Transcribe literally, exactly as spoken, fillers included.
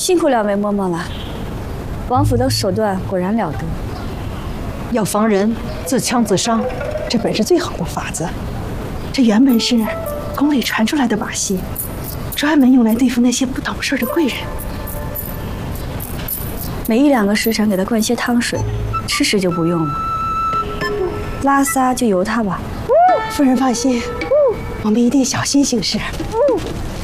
辛苦两位嬷嬷了。王府的手段果然了得。 要防人，自枪自伤，这本是最好的法子。这原本是宫里传出来的把戏，专门用来对付那些不懂事的贵人。 每一两个时辰给他灌些汤水，吃食就不用了。拉撒就由他吧。 夫人放心，我们一定小心行事。